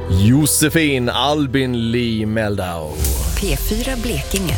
Josefin Albin Lee Meldau. P4 Blekinge.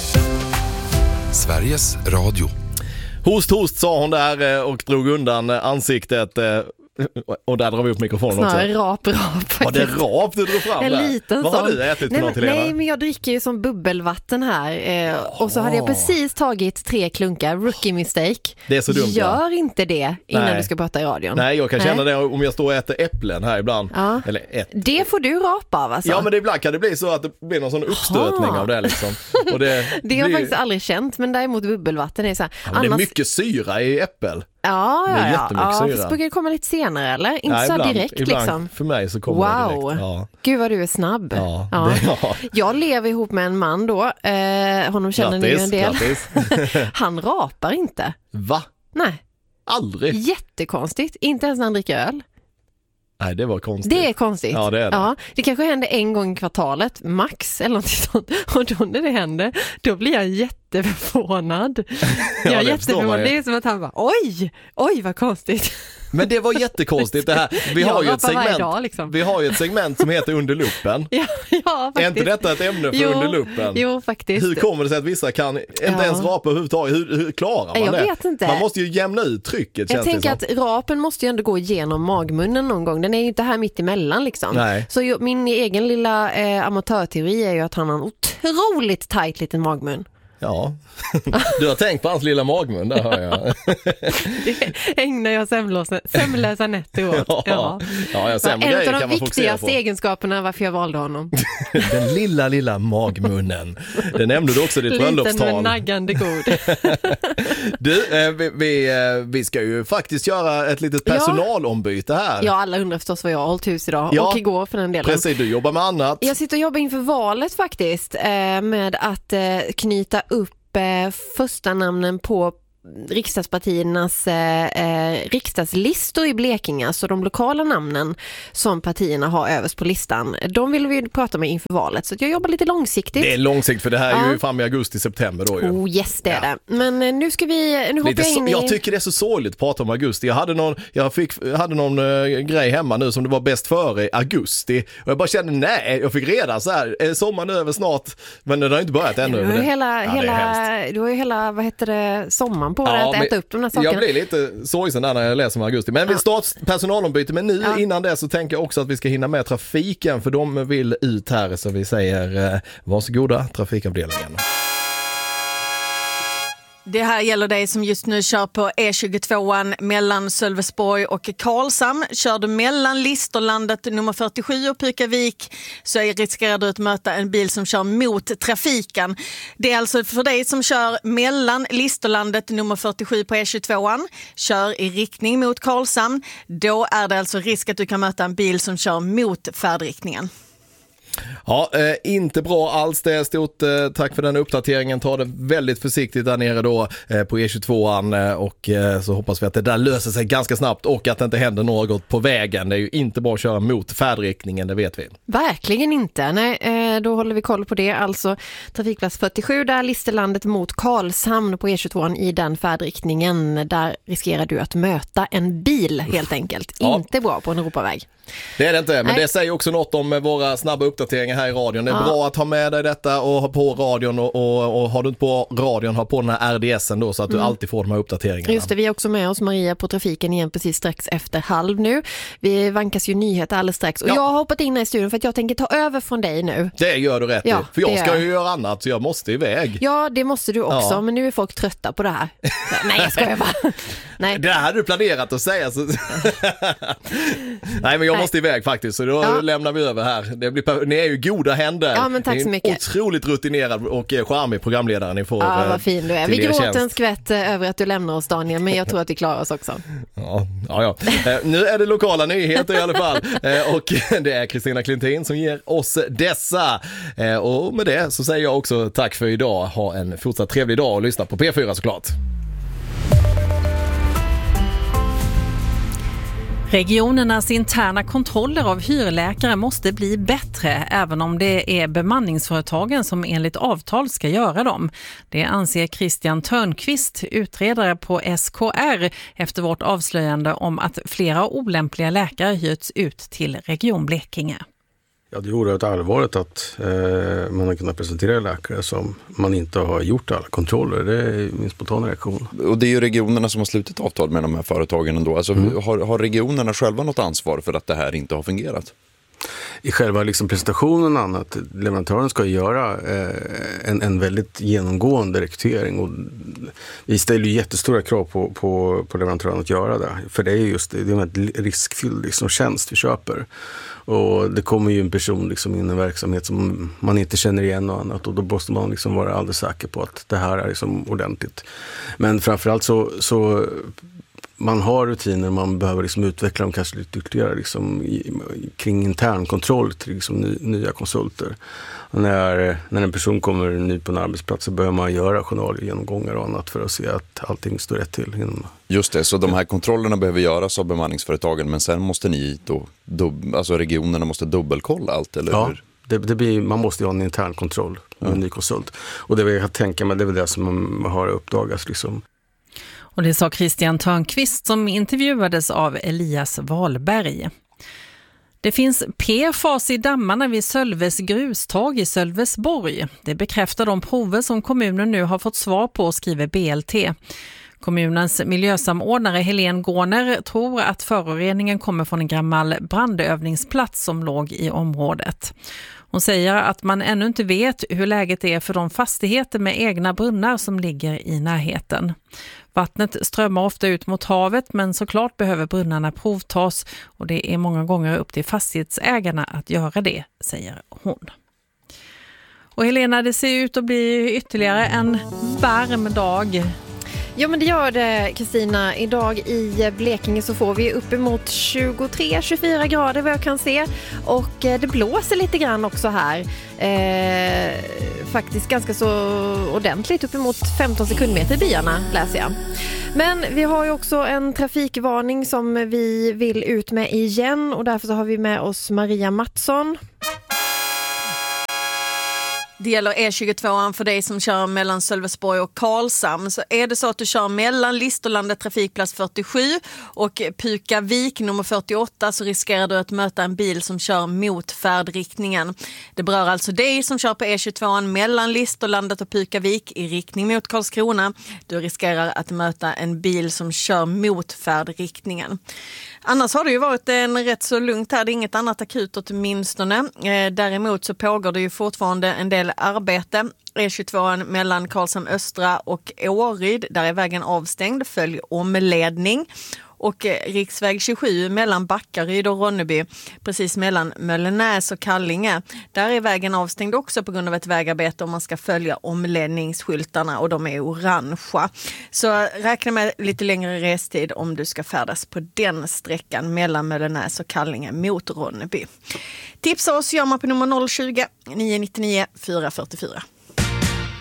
Sveriges Radio. Host, sa hon där och drog undan ansiktet. Och där drar vi upp mikrofonen också. Rap. Var det rap du drog fram en där? liten Vad har du ätit för något, Helena? Nej, men jag dricker ju som bubbelvatten här. Och så hade jag precis tagit 3 klunkar. Rookie mistake. Det är så dumt. Gör inte det innan Nej. du ska prata i radion. Nej, jag kan känna det om jag står och äter äpplen här ibland. Ja. Eller Det får du rapa av alltså. Ja, men det ibland kan det bli så att det blir någon sån uppstötning av det liksom. Och det har jag faktiskt aldrig känt, men däremot bubbelvatten är så här. Ja, det är mycket syra i äppel. Ja. Det är jättemycket syra. Fast brukar det komma lite senare eller? Inte Nej, så ibland, direkt ibland, liksom. För mig så kommer det direkt. Wow. Ja. Gud vad du är snabb. Ja. Jag lever ihop med en man då. Honom känner ni ju en del. Han rapar inte. Va? Nej. Aldrig? Jättekonstigt. Inte ens när han dricker öl. Nej, det var konstigt. Det är konstigt. Ja, det är det. Ja, det kanske händer en gång i kvartalet, max, eller något sånt. Och då när det händer, då blir jag jätteförvånad. Jag är jätteförvånad. Det är som att han bara, oj vad konstigt. Men det var jättekonstigt det här. Vi har ju ett segment. Dag, liksom. Vi har ju ett segment som heter Under luppen. Ja, faktiskt. Är inte detta ett ämne för Under luppen? Jo, faktiskt. Hur kommer det sig att vissa kan inte ens rapa överhuvudtaget? Hur klarar man jag det? Vet inte. Man måste ju jämna ut trycket. Jag tänker att rapen måste ju ändå gå igenom magmunnen någon gång. Den är ju inte här mitt emellan liksom. Nej. Så min egen lilla amatörteori är ju att han har en otroligt tajt liten magmun. Ja, du har tänkt på hans lilla magmun, där hör jag. Det ägnar jag sömnlösa nätter åt. Ja, en av de viktigaste egenskaperna varför jag valde honom. Den lilla magmunnen. Det nämnde du också i ditt bröllopstal. Liten men naggande god. Du, vi ska ju faktiskt göra ett litet personalombyte här. Ja, alla undrar förstås vad jag har hållit hus idag. Och igår för den delen. Precis, du jobbar med annat. Jag sitter och jobbar inför valet faktiskt. Med att knyta upp första namnen på riksdagspartiernas riksdagslistor i Blekinge, så de lokala namnen som partierna har överst på listan, de vill vi prata med inför valet, så jag jobbar lite långsiktigt. Det är långsiktigt för det här är ju fram i augusti-september då ju. Oh yes, det är det. Men nu hoppar jag in i... Jag tycker det är så sorgligt att prata om augusti. Jag hade någon grej hemma nu som det var bäst före i augusti, och jag bara kände jag fick reda så här, sommaren över snart, men det har inte börjat ännu. Du har ju hela sommaren på att äta upp de här sakerna. Jag blir lite sorgsen där när jag läser om augusti. Men vi startar personalombyte. Men nu innan det så tänker jag också att vi ska hinna med trafiken, för de vill ut här, så vi säger varsågoda trafikavdelningen. Det här gäller dig som just nu kör på E22 mellan Sölvesborg och Karlshamn. Kör du mellan Listerlandet nummer 47 och Pykavik så riskerar du att möta en bil som kör mot trafiken. Det är alltså för dig som kör mellan Listerlandet nummer 47 på E22, kör i riktning mot Karlshamn. Då är det alltså risk att du kan möta en bil som kör mot färdriktningen. Ja, inte bra alls det. Stort tack för den uppdateringen. Ta det väldigt försiktigt där nere då på E22an och så hoppas vi att det där löser sig ganska snabbt och att det inte händer något på vägen. Det är ju inte bara att köra mot färdriktningen, det vet vi. Verkligen inte. Nej, då håller vi koll på det. Alltså trafikplats 47 där, Listerlandet mot Karlshamn på E22an i den färdriktningen. Där riskerar du att möta en bil helt enkelt. Inte bra på en Europaväg. Det är det inte, men det säger också något om våra snabba uppdateringar här i radion. Det är bra att ha med dig detta och ha på radion och har du inte på radion, ha på den här RDSen då så att du alltid får de här uppdateringarna. Just det, vi är också med oss Maria på trafiken igen precis strax efter 12 nu. Vi vankas ju nyheter alldeles strax och jag har hoppat in i studion för att jag tänker ta över från dig nu. Det gör du rätt i, för jag ska ju göra annat så jag måste iväg. Ja, det måste du också, men nu är folk trötta på det här. Nej, jag skojar bara. Nej. Det här hade du planerat att säga. Så... Nej, men jag måste iväg faktiskt, så då lämnar vi över här. Ni är ju goda händer. Ja, men tack så mycket. Otroligt rutinerad och charmig programledare ni får. Ja, vad fin du är. Vi gråter en skvätt över att du lämnar oss, Daniel, men jag tror att vi klarar oss också. Ja. Nu är det lokala nyheter i alla fall. Och det är Kristina Klintin som ger oss dessa. Och med det så säger jag också tack för idag. Ha en fortsatt trevlig dag och lyssna på P4 såklart. Regionernas interna kontroller av hyrläkare måste bli bättre, även om det är bemanningsföretagen som enligt avtal ska göra dem. Det anser Christian Törnqvist, utredare på SKR, efter vårt avslöjande om att flera olämpliga läkare hyrts ut till Region Blekinge. Ja, det är oerhört allvarligt att man har kunnat presentera läkare som man inte har gjort alla kontroller. Det är min spontana reaktion. Och det är ju regionerna som har slutit avtal med de här företagen ändå. Alltså, har regionerna själva något ansvar för att det här inte har fungerat? I själva liksom presentationen och annat, leverantören ska göra en väldigt genomgående rekrytering, och vi ställer ju jättestora krav på leverantören att göra det. För det är just det är en väldigt riskfylld liksom tjänst vi köper. Och det kommer ju en person liksom in i en verksamhet som man inte känner igen och annat, och då måste man liksom vara alldeles säker på att det här är liksom ordentligt. Men framförallt så man har rutiner, man behöver liksom utveckla dem kanske lite ytterligare liksom kring intern kontroll till liksom nya konsulter. När en person kommer ny på en arbetsplats så behöver man göra journalgenomgångar och annat för att se att allting står rätt till. Just det, så de här kontrollerna behöver göras av bemanningsföretagen, men sen måste ni alltså regionerna måste dubbelkolla allt, eller hur? Ja, man måste ha en intern kontroll med en ny konsult. Och det vill jag tänka mig, det är väl det som man har uppdagats liksom. Och det sa Christian Törnqvist som intervjuades av Elias Wahlberg. Det finns PFAS i dammarna vid Sölves grustag i Sölvesborg. Det bekräftar de prover som kommunen nu har fått svar på, skriver BLT. Kommunens miljösamordnare Helene Gåner tror att föroreningen kommer från en gammal brandövningsplats som låg i området. Hon säger att man ännu inte vet hur läget är för de fastigheter med egna brunnar som ligger i närheten. Vattnet strömmar ofta ut mot havet, men såklart behöver brunnarna provtas, och det är många gånger upp till fastighetsägarna att göra det, säger hon. Och Helena, det ser ut att bli ytterligare en varm dag. Ja, men det gör det, Kristina. Idag i Blekinge så får vi uppemot 23-24 grader vad jag kan se. Och det blåser lite grann också här. Faktiskt ganska så ordentligt, uppemot 15 sekundmeter i byarna läser jag. Men vi har ju också en trafikvarning som vi vill ut med igen, och därför så har vi med oss Maria Mattsson. Det gäller E22 för dig som kör mellan Sölvesborg och Karlshamn. Så är det så att du kör mellan Listerlandet trafikplats 47 och Pukavik nummer 48, så riskerar du att möta en bil som kör mot färdriktningen. Det berör alltså dig som kör på E22 mellan Listerlandet och Pukavik i riktning mot Karlskrona. Du riskerar att möta en bil som kör mot färdriktningen. Annars har det ju varit en rätt så lugnt här. Det är inget annat akut åtminstone. Däremot så pågår det ju fortfarande en del arbete. E22 mellan Karlshamn Östra och Åryd, där är vägen avstängd, följ omledning. Och riksväg 27 mellan Backaryd och Ronneby, precis mellan Möllenäs och Kallinge. Där är vägen avstängd också på grund av ett vägarbete, och man ska följa omledningsskyltarna, och de är orangea. Så räkna med lite längre restid om du ska färdas på den sträckan mellan Möllenäs och Kallinge mot Ronneby. Tipsa oss gör man på nummer 020 999 444.